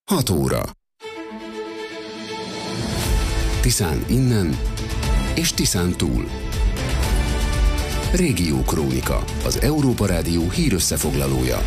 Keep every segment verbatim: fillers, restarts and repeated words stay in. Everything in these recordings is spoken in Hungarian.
hat óra. Tiszán innen és Tiszán túl. Régiókrónika, az Európa Rádió hírösszefoglalója.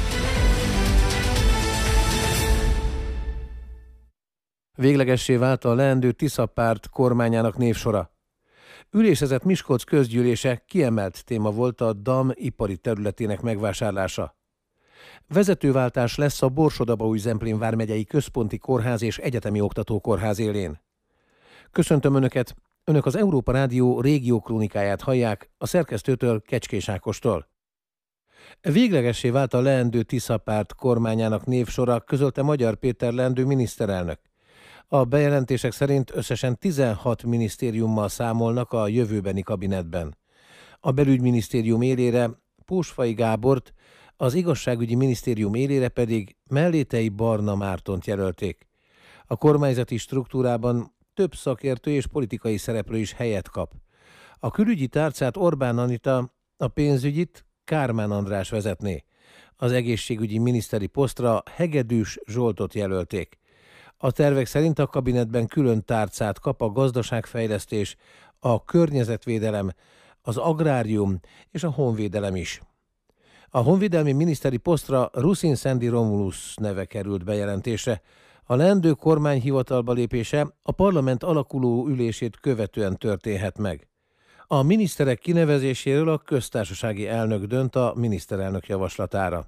Véglegessé vált a leendő Tisza párt kormányának névsora. Ülésezett Miskolc közgyűlése, kiemelt téma volt a dam ipari területének megvásárlása. Vezetőváltás lesz a Borsod-Abaúj-Zemplén vármegyei központi kórház és egyetemi oktatókórház élén. Köszöntöm Önöket, Önök az Európa Rádió régiókrónikáját hallják a szerkesztőtől, Kecskés Ákostól. Véglegessé vált a leendő Tisza párt kormányának névsora, közölte Magyar Péter leendő miniszterelnök. A bejelentések szerint összesen tizenhat minisztériummal számolnak a jövőbeni kabinetben. A belügyminisztérium élére Pósfai Gábort, az igazságügyi minisztérium élére pedig Mellétei Barna Mártont jelölték. A kormányzati struktúrában több szakértő és politikai szereplő is helyet kap. A külügyi tárcát Orbán Anita, a pénzügyit Kármán András vezetné. Az egészségügyi miniszteri posztra Hegedűs Zsoltot jelölték. A tervek szerint a kabinetben külön tárcát kap a gazdaságfejlesztés, a környezetvédelem, az agrárium és a honvédelem is. A honvédelmi miniszteri posztra Ruszin Szendi Romulus neve került bejelentésre. A leendő kormány hivatalba lépése a parlament alakuló ülését követően történhet meg. A miniszterek kinevezéséről a köztársasági elnök dönt a miniszterelnök javaslatára.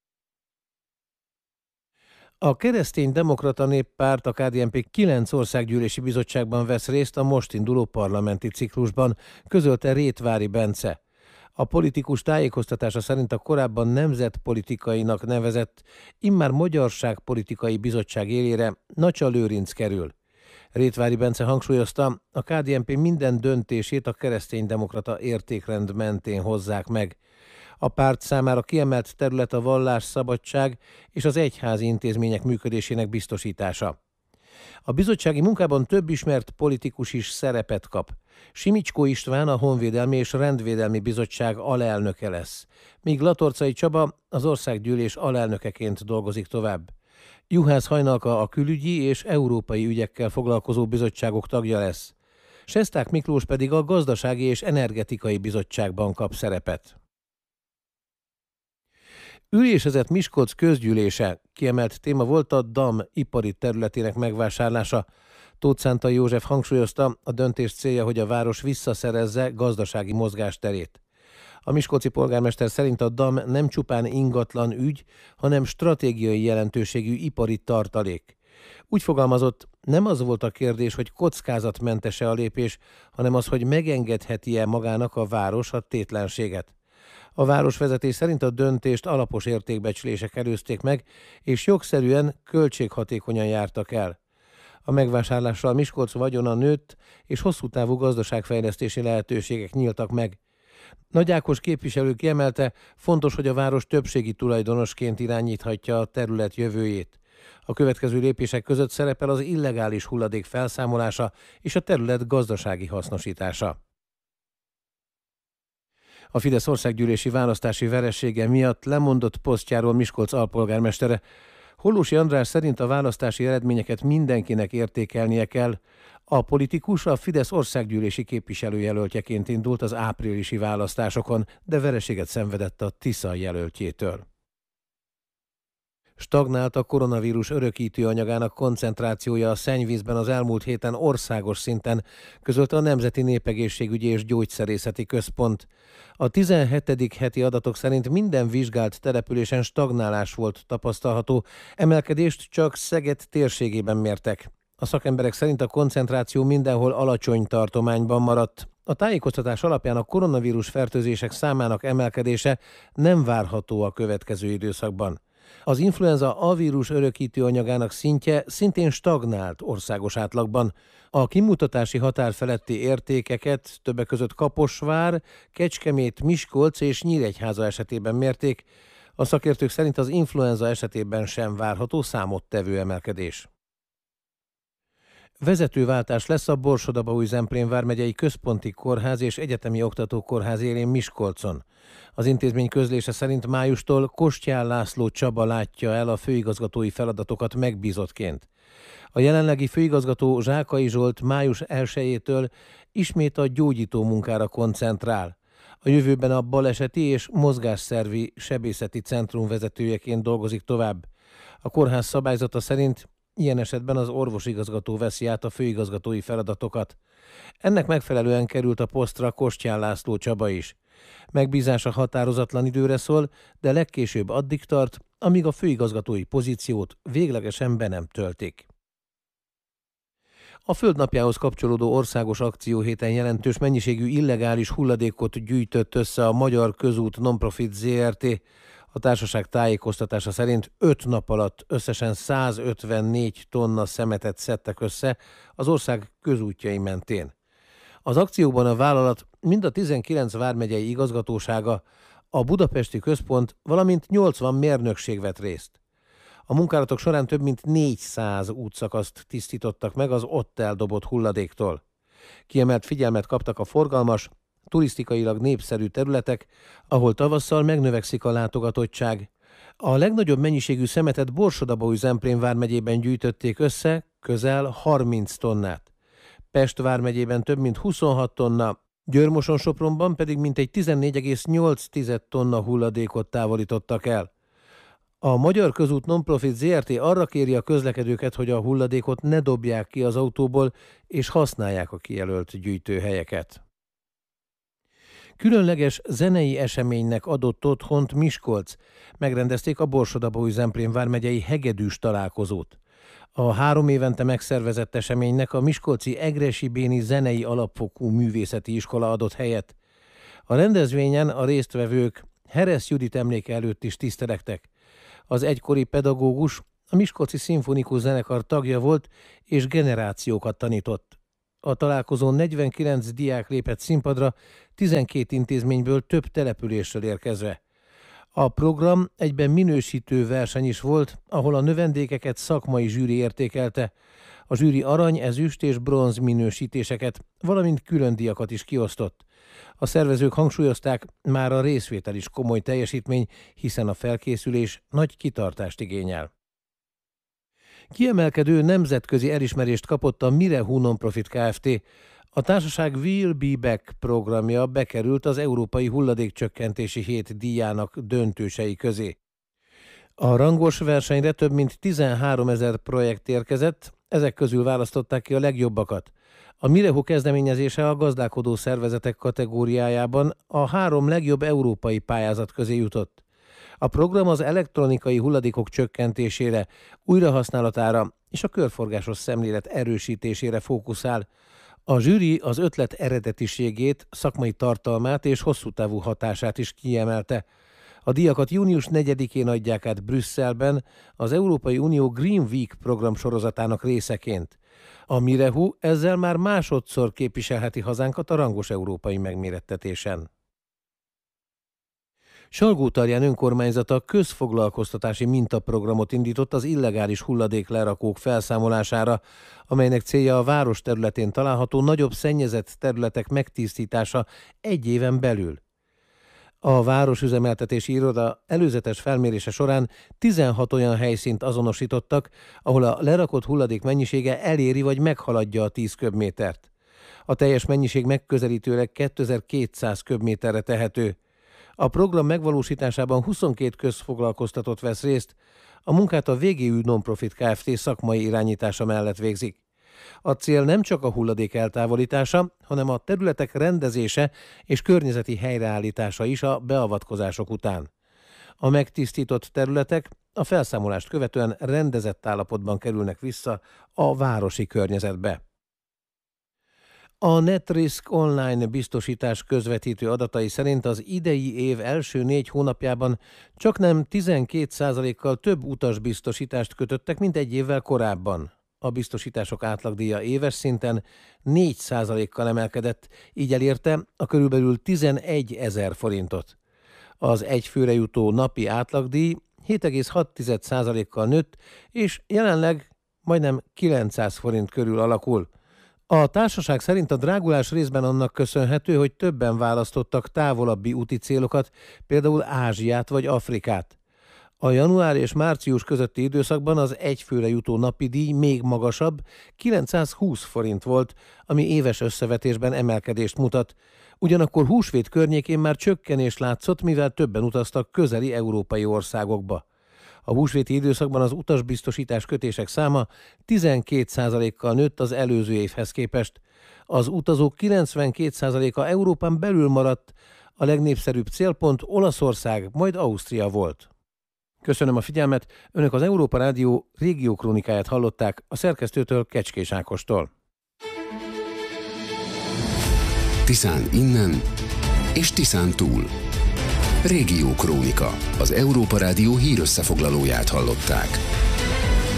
A Keresztény-Demokrata Néppárt, a ká dé en pé kilenc országgyűlési bizottságban vesz részt a most induló parlamenti ciklusban, közölte Rétvári Bence. A politikus tájékoztatása szerint a korábban nemzetpolitikainak nevezett, immár Magyarságpolitikai Bizottság élére Nacsa Lőrinc kerül. Rétvári Bence hangsúlyozta, a ká dé en pé minden döntését a kereszténydemokrata értékrend mentén hozzák meg. A párt számára kiemelt terület a vallásszabadság és az egyházi intézmények működésének biztosítása. A bizottsági munkában több ismert politikus is szerepet kap. Simicskó István a Honvédelmi és Rendvédelmi Bizottság alelnöke lesz, míg Latorcai Csaba az országgyűlés alelnökeként dolgozik tovább. Juhász Hajnalka a külügyi és európai ügyekkel foglalkozó bizottságok tagja lesz. Sesták Miklós pedig a Gazdasági és Energetikai Bizottságban kap szerepet. Ülésezett Miskolc közgyűlése, kiemelt téma volt a dam ipari területének megvásárlása. Tóth Szántai József hangsúlyozta, a döntés célja, hogy a város visszaszerezze gazdasági mozgásterét. A miskolci polgármester szerint a dam nem csupán ingatlan ügy, hanem stratégiai jelentőségű ipari tartalék. Úgy fogalmazott, nem az volt a kérdés, hogy kockázatmentese a lépés, hanem az, hogy megengedheti-e magának a város a tétlenséget. A városvezetés szerint a döntést alapos értékbecslések előzték meg, és jogszerűen, költséghatékonyan jártak el. A megvásárlással Miskolc vagyona nőtt, és hosszú távú gazdaságfejlesztési lehetőségek nyíltak meg. Nagy Ákos képviselő kiemelte, fontos, hogy a város többségi tulajdonosként irányíthatja a terület jövőjét. A következő lépések között szerepel az illegális hulladék felszámolása és a terület gazdasági hasznosítása. A Fidesz országgyűlési választási veresége miatt lemondott posztjáról Miskolc alpolgármestere. Hollósy András szerint a választási eredményeket mindenkinek értékelnie kell. A politikus a Fidesz országgyűlési képviselőjelöltjeként indult az áprilisi választásokon, de vereséget szenvedett a Tisza jelöltjétől. Stagnált a koronavírus örökítő anyagának koncentrációja a szennyvízben az elmúlt héten országos szinten, közölte a Nemzeti Népegészségügyi és Gyógyszerészeti Központ. A tizenhetedik heti adatok szerint minden vizsgált településen stagnálás volt tapasztalható, emelkedést csak Szeged térségében mértek. A szakemberek szerint a koncentráció mindenhol alacsony tartományban maradt. A tájékoztatás alapján a koronavírus fertőzések számának emelkedése nem várható a következő időszakban. Az influenza A vírus örökítő anyagának szintje szintén stagnált országos átlagban. A kimutatási határ feletti értékeket többek között Kaposvár, Kecskemét, Miskolc és Nyíregyháza esetében mérték. A szakértők szerint az influenza esetében sem várható számottevő emelkedés. Vezetőváltás lesz a Borsod-Abaúj-Zemplén vármegyei Központi Kórház és Egyetemi Oktatókórház élén Miskolcon. Az intézmény közlése szerint májustól Kostyán László Csaba látja el a főigazgatói feladatokat megbízottként. A jelenlegi főigazgató, Zsákai Zsolt május elsejétől ismét a gyógyító munkára koncentrál. A jövőben a baleseti és mozgásszervi sebészeti centrum vezetőjeként dolgozik tovább. A kórház szabályzata szerint ilyen esetben az orvosigazgató veszi át a főigazgatói feladatokat. Ennek megfelelően került a posztra Kostyán László Csaba is. Megbízása határozatlan időre szól, de legkésőbb addig tart, amíg a főigazgatói pozíciót véglegesen be nem töltik. A Földnapjához kapcsolódó országos akcióhéten jelentős mennyiségű illegális hulladékot gyűjtött össze a Magyar Közút Nonprofit zé er té. A társaság tájékoztatása szerint öt nap alatt összesen százötvennégy tonna szemetet szedtek össze az ország közútjai mentén. Az akcióban a vállalat mind a tizenkilenc vármegyei igazgatósága, a budapesti központ, valamint nyolcvan mérnökség vett részt. A munkálatok során több mint négyszáz útszakaszt tisztítottak meg az ott eldobott hulladéktól. Kiemelt figyelmet kaptak a forgalmas, turisztikailag népszerű területek, ahol tavasszal megnövekszik a látogatottság. A legnagyobb mennyiségű szemetet Borsod-Abaúj-Zemplén vármegyében gyűjtötték össze, közel harminc tonnát. Pest vármegyében több mint huszonhat tonna, Győr-Moson-Sopronban pedig mintegy tizennégy egész nyolc tonna hulladékot távolítottak el. A Magyar Közút Nonprofit zé er té arra kéri a közlekedőket, hogy a hulladékot ne dobják ki az autóból, és használják a kijelölt gyűjtőhelyeket. Különleges zenei eseménynek adott otthont Miskolc. Megrendezték a Borsod-Abaúj-Zemplén vármegyei hegedűs találkozót. A három évente megszervezett eseménynek a miskolci Egressy Béni Zenei Alapfokú Művészeti Iskola adott helyet. A rendezvényen a résztvevők Heresz Judit emléke előtt is tisztelektek. Az egykori pedagógus a Miskolci Szimfonikus Zenekar tagja volt és generációkat tanított. A találkozón negyvenkilenc diák lépett színpadra, tizenkét intézményből több településről érkezve. A program egyben minősítő verseny is volt, ahol a növendékeket szakmai zsűri értékelte. A zsűri arany, ezüst és bronz minősítéseket, valamint külön díjakat is kiosztott. A szervezők hangsúlyozták, már a részvétel is komoly teljesítmény, hiszen a felkészülés nagy kitartást igényel. Kiemelkedő nemzetközi elismerést kapott a Mirehu Nonprofit Kft. A társaság Will Be Back programja bekerült az Európai Hulladékcsökkentési Hét díjának döntősei közé. A rangos versenyre több mint tizenháromezer projekt érkezett, ezek közül választották ki a legjobbakat. A Mirehu kezdeményezése a gazdálkodó szervezetek kategóriájában a három legjobb európai pályázat közé jutott. A program az elektronikai hulladékok csökkentésére, újrahasználatára és a körforgásos szemlélet erősítésére fókuszál. A zsűri az ötlet eredetiségét, szakmai tartalmát és hosszútávú hatását is kiemelte. A díjakat június negyedikén adják át Brüsszelben az Európai Unió Green Week program sorozatának részeként. A Mirehu ezzel már másodszor képviselheti hazánkat a rangos európai megmérettetésen. Salgótarján önkormányzata közfoglalkoztatási mintaprogramot indított az illegális hulladéklerakók felszámolására, amelynek célja a város területén található nagyobb szennyezett területek megtisztítása egy éven belül. A Városüzemeltetési Iroda előzetes felmérése során tizenhat olyan helyszínt azonosítottak, ahol a lerakott hulladék mennyisége eléri vagy meghaladja a tíz köbmétert. A teljes mennyiség megközelítőleg kétezer-kétszáz köbméterre tehető. A program megvalósításában huszonkét közfoglalkoztatott vesz részt, a munkát a vé gé ü Nonprofit Kft. Szakmai irányítása mellett végzik. A cél nem csak a hulladék eltávolítása, hanem a területek rendezése és környezeti helyreállítása is a beavatkozások után. A megtisztított területek a felszámolást követően rendezett állapotban kerülnek vissza a városi környezetbe. A NetRisk online biztosítás közvetítő adatai szerint az idei év első négy hónapjában csaknem tizenkét százalékkal több utasbiztosítást kötöttek, mint egy évvel korábban. A biztosítások átlagdíja éves szinten négy százalékkal emelkedett, így elérte a körülbelül tizenegyezer forintot. Az egyfőre jutó napi átlagdíj hét egész hat százalékkal nőtt, és jelenleg majdnem kilencszáz forint körül alakul. A társaság szerint a drágulás részben annak köszönhető, hogy többen választottak távolabbi úti célokat, például Ázsiát vagy Afrikát. A január és március közötti időszakban az egyfőre jutó napi díj még magasabb, kilencszázhúsz forint volt, ami éves összevetésben emelkedést mutat. Ugyanakkor húsvét környékén már csökkenés látszott, mivel többen utaztak közeli európai országokba. A húsvéti időszakban az utasbiztosítás kötések száma tizenkét százalékkal nőtt az előző évhez képest. Az utazók kilencvenkét százaléka Európán belül maradt, a legnépszerűbb célpont Olaszország, majd Ausztria volt. Köszönöm a figyelmet, Önök az Európa Rádió régiókrónikáját hallották a szerkesztőtől, Kecskés Ákostól. Tiszán innen és Tiszán túl. Régiókrónika, az Európa Rádió hírösszefoglalóját hallották.